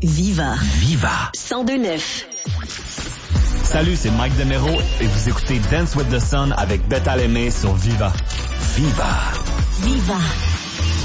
Viva. Viva. 102.9. Salut, c'est Mike Demero et vous écoutez Dance with the Sun avec Beth Alemé sur Viva. Viva. Viva.